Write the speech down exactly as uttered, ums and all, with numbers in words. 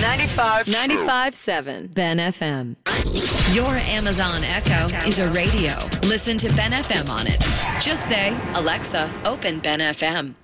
ninety-five ninety-five point seven Ben F M. Your Amazon Echo is a radio. Listen to Ben F M on it. Just say, Alexa, open Ben F M.